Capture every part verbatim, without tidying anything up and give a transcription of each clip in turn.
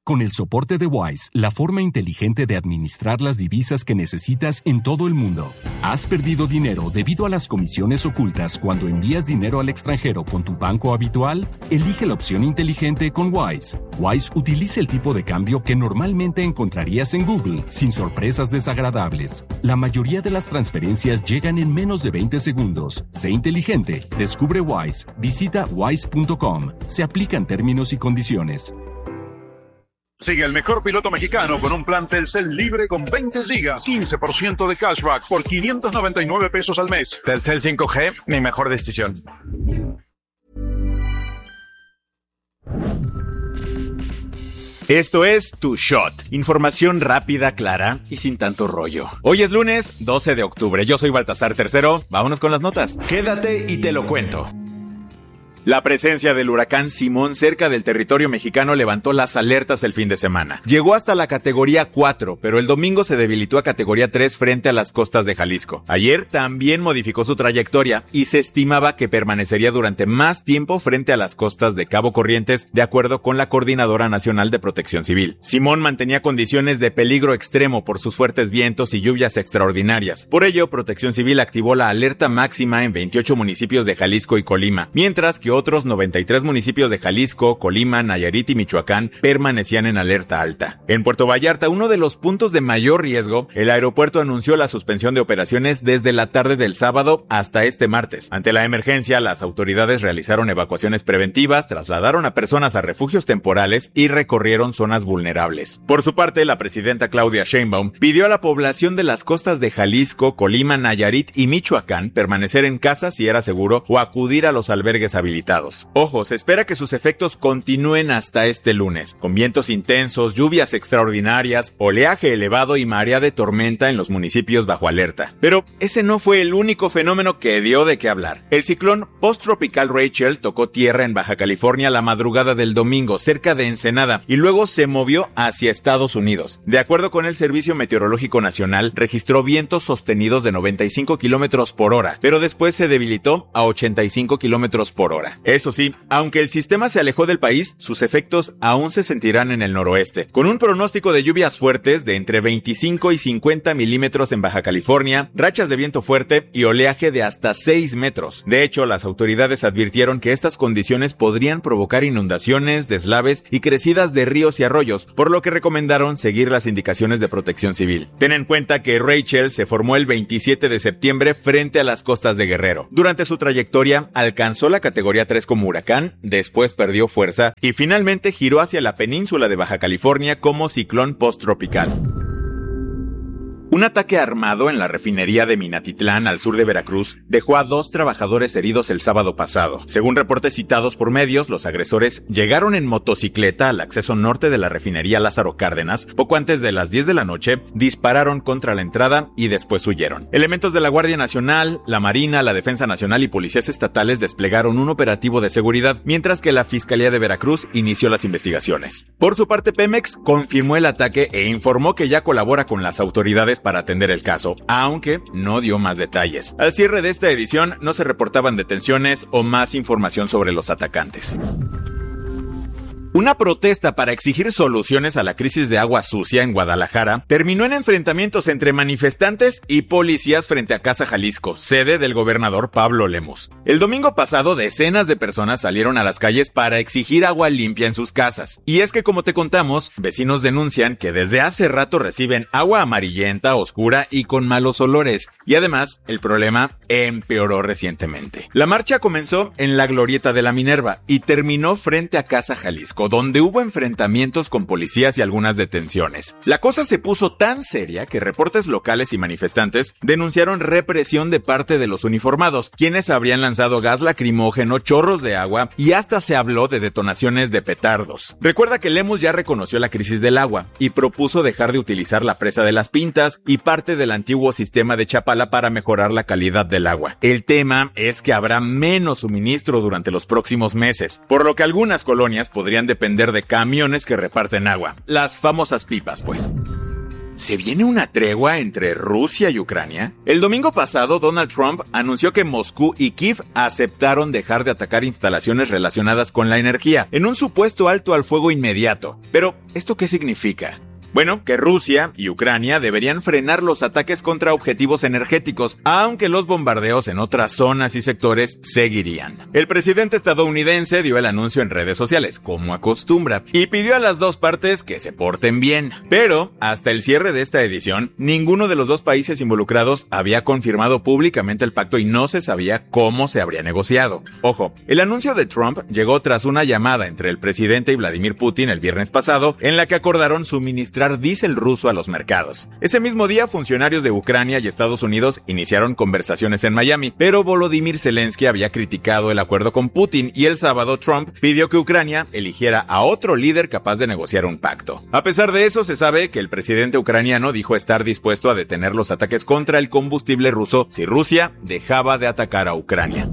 Con el soporte de Wise, la forma inteligente de administrar las divisas que necesitas en todo el mundo. ¿Has perdido dinero debido a las comisiones ocultas cuando envías dinero al extranjero con tu banco habitual? Elige la opción inteligente con Wise. Wise utiliza el tipo de cambio que normalmente encontrarías en Google, sin sorpresas desagradables. La mayoría de las transferencias llegan en menos de veinte segundos. Sé inteligente. Descubre Wise. Visita wise punto com. Se aplican términos y condiciones. Sigue el mejor piloto mexicano con un plan Telcel libre con veinte gigas, quince por ciento de cashback por quinientos noventa y nueve pesos al mes. Telcel cinco G, mi mejor decisión. Esto es Tu Shot, información rápida, clara y sin tanto rollo. Hoy es lunes doce de octubre, yo soy Baltasar Tercero, vámonos con las notas. Quédate y te lo cuento. La presencia del huracán Simón cerca del territorio mexicano levantó las alertas el fin de semana. Llegó hasta la categoría cuatro, pero el domingo se debilitó a categoría tres frente a las costas de Jalisco. Ayer también modificó su trayectoria y se estimaba que permanecería durante más tiempo frente a las costas de Cabo Corrientes, de acuerdo con la Coordinadora Nacional de Protección Civil. Simón mantenía condiciones de peligro extremo por sus fuertes vientos y lluvias extraordinarias. Por ello, Protección Civil activó la alerta máxima en veintiocho municipios de Jalisco y Colima, mientras que otros noventa y tres municipios de Jalisco, Colima, Nayarit y Michoacán permanecían en alerta alta. En Puerto Vallarta, uno de los puntos de mayor riesgo, el aeropuerto anunció la suspensión de operaciones desde la tarde del sábado hasta este martes. Ante la emergencia, las autoridades realizaron evacuaciones preventivas, trasladaron a personas a refugios temporales y recorrieron zonas vulnerables. Por su parte, la presidenta Claudia Sheinbaum pidió a la población de las costas de Jalisco, Colima, Nayarit y Michoacán permanecer en casa si era seguro o acudir a los albergues habilitados. Ojo, se espera que sus efectos continúen hasta este lunes, con vientos intensos, lluvias extraordinarias, oleaje elevado y marea de tormenta en los municipios bajo alerta. Pero ese no fue el único fenómeno que dio de qué hablar. El ciclón posttropical Rachel tocó tierra en Baja California la madrugada del domingo, cerca de Ensenada, y luego se movió hacia Estados Unidos. De acuerdo con el Servicio Meteorológico Nacional, registró vientos sostenidos de noventa y cinco kilómetros por hora, pero después se debilitó a ochenta y cinco kilómetros por hora. Eso sí, aunque el sistema se alejó del país, sus efectos aún se sentirán en el noroeste, con un pronóstico de lluvias fuertes de entre veinticinco y cincuenta milímetros en Baja California, rachas de viento fuerte y oleaje de hasta seis metros. De hecho, las autoridades advirtieron que estas condiciones podrían provocar inundaciones, deslaves y crecidas de ríos y arroyos, por lo que recomendaron seguir las indicaciones de Protección Civil. Ten en cuenta que Rachel se formó el veintisiete de septiembre frente a las costas de Guerrero. Durante su trayectoria, alcanzó la categoría tres como huracán, después perdió fuerza y finalmente giró hacia la península de Baja California como ciclón posttropical. Un ataque armado en la refinería de Minatitlán, al sur de Veracruz, dejó a dos trabajadores heridos el sábado pasado. Según reportes citados por medios, los agresores llegaron en motocicleta al acceso norte de la refinería Lázaro Cárdenas. Poco antes de las diez de la noche, dispararon contra la entrada y después huyeron. Elementos de la Guardia Nacional, la Marina, la Defensa Nacional y policías estatales desplegaron un operativo de seguridad, mientras que la Fiscalía de Veracruz inició las investigaciones. Por su parte, Pemex confirmó el ataque e informó que ya colabora con las autoridades para atender el caso, aunque no dio más detalles. Al cierre de esta edición no se reportaban detenciones o más información sobre los atacantes. Una protesta para exigir soluciones a la crisis de agua sucia en Guadalajara terminó en enfrentamientos entre manifestantes y policías frente a Casa Jalisco, sede del gobernador Pablo Lemus. El domingo pasado, decenas de personas salieron a las calles para exigir agua limpia en sus casas. Y es que, como te contamos, vecinos denuncian que desde hace rato reciben agua amarillenta, oscura y con malos olores. Y además, el problema empeoró recientemente. La marcha comenzó en la Glorieta de la Minerva y terminó frente a Casa Jalisco, donde hubo enfrentamientos con policías y algunas detenciones. La cosa se puso tan seria que reportes locales y manifestantes denunciaron represión de parte de los uniformados, quienes habrían lanzado gas lacrimógeno, chorros de agua y hasta se habló de detonaciones de petardos. Recuerda que Lemus ya reconoció la crisis del agua y propuso dejar de utilizar la presa de las Pintas y parte del antiguo sistema de Chapala para mejorar la calidad del agua. El tema es que habrá menos suministro durante los próximos meses, por lo que algunas colonias podrían depender de camiones que reparten agua, las famosas pipas, pues. ¿Se viene una tregua entre Rusia y Ucrania? El domingo pasado, Donald Trump anunció que Moscú y Kiev aceptaron dejar de atacar instalaciones relacionadas con la energía, en un supuesto alto al fuego inmediato. Pero, ¿esto qué significa? Bueno, que Rusia y Ucrania deberían frenar los ataques contra objetivos energéticos, aunque los bombardeos en otras zonas y sectores seguirían. El presidente estadounidense dio el anuncio en redes sociales, como acostumbra, y pidió a las dos partes que se porten bien. Pero, hasta el cierre de esta edición, ninguno de los dos países involucrados había confirmado públicamente el pacto y no se sabía cómo se habría negociado. Ojo, el anuncio de Trump llegó tras una llamada entre el presidente y Vladimir Putin el viernes pasado, en la que acordaron suministrar diésel ruso a los mercados. Ese mismo día, funcionarios de Ucrania y Estados Unidos iniciaron conversaciones en Miami, pero Volodymyr Zelensky había criticado el acuerdo con Putin y el sábado Trump pidió que Ucrania eligiera a otro líder capaz de negociar un pacto. A pesar de eso, se sabe que el presidente ucraniano dijo estar dispuesto a detener los ataques contra el combustible ruso si Rusia dejaba de atacar a Ucrania.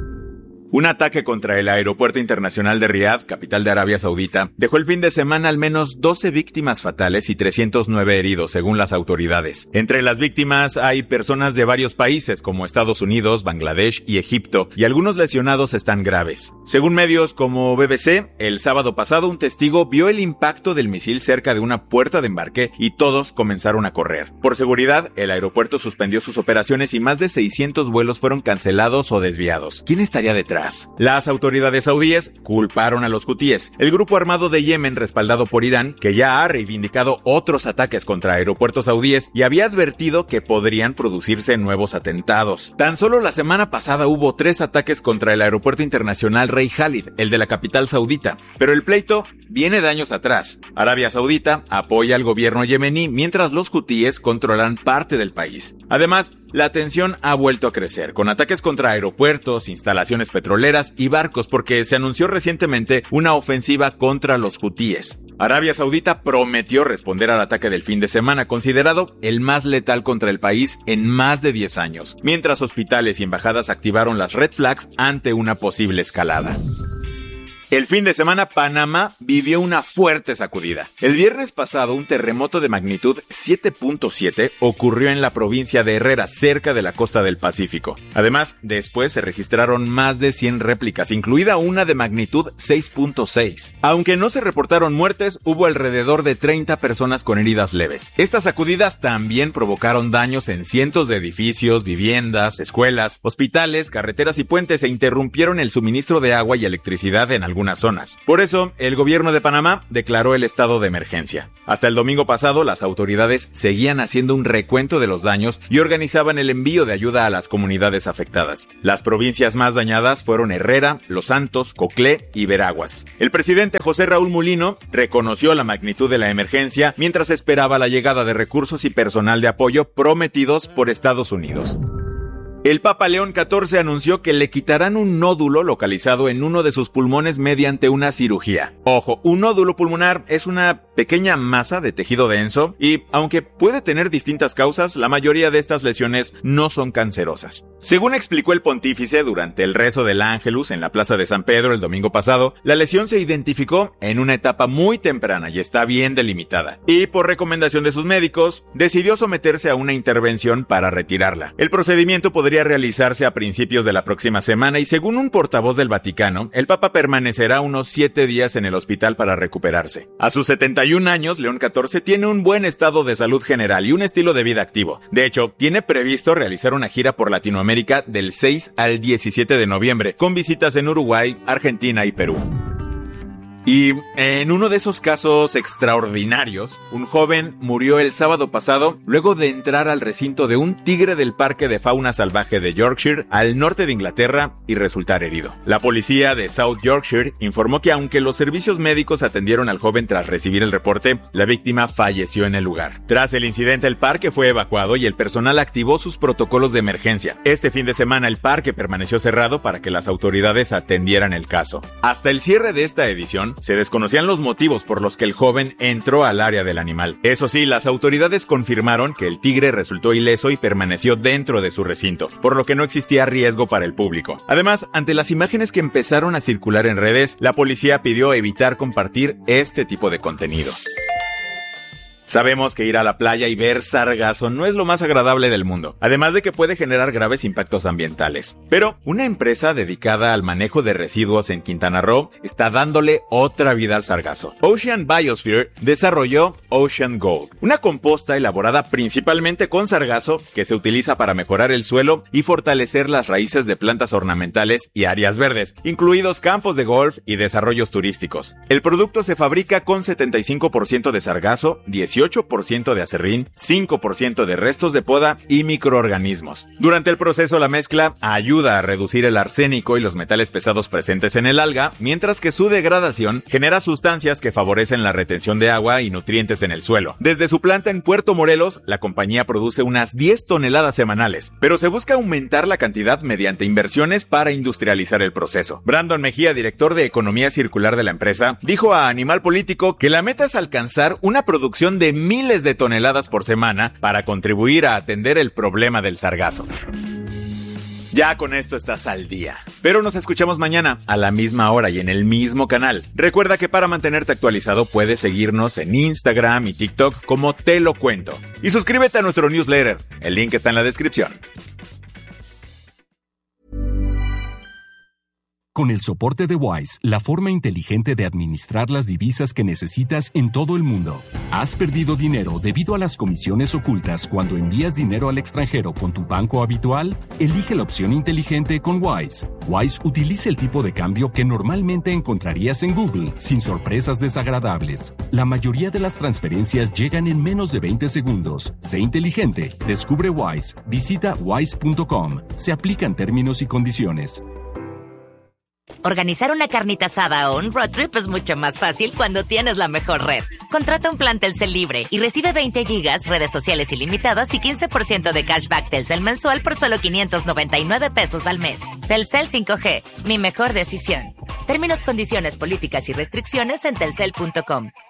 Un ataque contra el aeropuerto internacional de Riad, capital de Arabia Saudita, dejó el fin de semana al menos doce víctimas fatales y trescientos nueve heridos, según las autoridades. Entre las víctimas hay personas de varios países como Estados Unidos, Bangladesh y Egipto, y algunos lesionados están graves. Según medios como B B C, el sábado pasado un testigo vio el impacto del misil cerca de una puerta de embarque y todos comenzaron a correr. Por seguridad, el aeropuerto suspendió sus operaciones y más de seiscientos vuelos fueron cancelados o desviados. ¿Quién estaría detrás? Las autoridades saudíes culparon a los hutíes, el grupo armado de Yemen respaldado por Irán, que ya ha reivindicado otros ataques contra aeropuertos saudíes y había advertido que podrían producirse nuevos atentados. Tan solo la semana pasada hubo tres ataques contra el aeropuerto internacional Rey Khalid, el de la capital saudita, pero el pleito viene de años atrás. Arabia Saudita apoya al gobierno yemení mientras los hutíes controlan parte del país. Además, la tensión ha vuelto a crecer, con ataques contra aeropuertos, instalaciones petroleras y barcos, porque se anunció recientemente una ofensiva contra los hutíes. Arabia Saudita prometió responder al ataque del fin de semana, considerado el más letal contra el país en más de diez años, mientras hospitales y embajadas activaron las red flags ante una posible escalada. El fin de semana, Panamá vivió una fuerte sacudida. El viernes pasado, un terremoto de magnitud siete punto siete ocurrió en la provincia de Herrera, cerca de la costa del Pacífico. Además, después se registraron más de cien réplicas, incluida una de magnitud seis punto seis. Aunque no se reportaron muertes, hubo alrededor de treinta personas con heridas leves. Estas sacudidas también provocaron daños en cientos de edificios, viviendas, escuelas, hospitales, carreteras y puentes e interrumpieron el suministro de agua y electricidad en algunos zonas. Por eso, el gobierno de Panamá declaró el estado de emergencia. Hasta el domingo pasado, las autoridades seguían haciendo un recuento de los daños y organizaban el envío de ayuda a las comunidades afectadas. Las provincias más dañadas fueron Herrera, Los Santos, Coclé y Veraguas. El presidente José Raúl Mulino reconoció la magnitud de la emergencia mientras esperaba la llegada de recursos y personal de apoyo prometidos por Estados Unidos. El Papa León catorce anunció que le quitarán un nódulo localizado en uno de sus pulmones mediante una cirugía. Ojo, un nódulo pulmonar es una pequeña masa de tejido denso y, aunque puede tener distintas causas, la mayoría de estas lesiones no son cancerosas. Según explicó el pontífice durante el rezo del Ángelus en la Plaza de San Pedro el domingo pasado, la lesión se identificó en una etapa muy temprana y está bien delimitada. Y por recomendación de sus médicos, decidió someterse a una intervención para retirarla. El procedimiento podría realizarse a principios de la próxima semana y, según un portavoz del Vaticano, el Papa permanecerá unos siete días en el hospital para recuperarse. A sus setenta y un años, León catorce tiene un buen estado de salud general y un estilo de vida activo. De hecho, tiene previsto realizar una gira por Latinoamérica del seis al diecisiete de noviembre, con visitas en Uruguay, Argentina y Perú. Y en uno de esos casos extraordinarios, un joven murió el sábado pasado luego de entrar al recinto de un tigre del Parque de Fauna Salvaje de Yorkshire, al norte de Inglaterra, y resultar herido. La policía de South Yorkshire informó que aunque los servicios médicos atendieron al joven tras recibir el reporte, la víctima falleció en el lugar. Tras el incidente, el parque fue evacuado y el personal activó sus protocolos de emergencia. Este fin de semana el parque permaneció cerrado para que las autoridades atendieran el caso. Hasta el cierre de esta edición, se desconocían los motivos por los que el joven entró al área del animal. Eso sí, las autoridades confirmaron que el tigre resultó ileso y permaneció dentro de su recinto, por lo que no existía riesgo para el público. Además, ante las imágenes que empezaron a circular en redes, la policía pidió evitar compartir este tipo de contenido. Sabemos que ir a la playa y ver sargazo no es lo más agradable del mundo, además de que puede generar graves impactos ambientales. Pero una empresa dedicada al manejo de residuos en Quintana Roo está dándole otra vida al sargazo. Ocean Biosphere desarrolló Ocean Gold, una composta elaborada principalmente con sargazo que se utiliza para mejorar el suelo y fortalecer las raíces de plantas ornamentales y áreas verdes, incluidos campos de golf y desarrollos turísticos. El producto se fabrica con setenta y cinco por ciento de sargazo, dieciocho por ciento de acerrín, cinco por ciento de restos de poda y microorganismos. Durante el proceso, la mezcla ayuda a reducir el arsénico y los metales pesados presentes en el alga, mientras que su degradación genera sustancias que favorecen la retención de agua y nutrientes en el suelo. Desde su planta en Puerto Morelos, la compañía produce unas diez toneladas semanales, pero se busca aumentar la cantidad mediante inversiones para industrializar el proceso. Brandon Mejía, director de Economía Circular de la empresa, dijo a Animal Político que la meta es alcanzar una producción de miles de toneladas por semana para contribuir a atender el problema del sargazo. Ya con esto estás al día. Pero nos escuchamos mañana a la misma hora y en el mismo canal. Recuerda que para mantenerte actualizado puedes seguirnos en Instagram y TikTok como Te Lo Cuento. Y suscríbete a nuestro newsletter. El link está en la descripción. Con el soporte de Wise, la forma inteligente de administrar las divisas que necesitas en todo el mundo. ¿Has perdido dinero debido a las comisiones ocultas cuando envías dinero al extranjero con tu banco habitual? Elige la opción inteligente con Wise. Wise utiliza el tipo de cambio que normalmente encontrarías en Google, sin sorpresas desagradables. La mayoría de las transferencias llegan en menos de veinte segundos. Sé inteligente. Descubre Wise. Visita wise punto com. Se aplican términos y condiciones. Organizar una carnita asada o un road trip es mucho más fácil cuando tienes la mejor red. Contrata un plan Telcel libre y recibe veinte gigas, redes sociales ilimitadas y quince por ciento de cashback Telcel mensual por solo quinientos noventa y nueve pesos al mes. Telcel cinco G, mi mejor decisión. Términos, condiciones, políticas y restricciones en telcel punto com.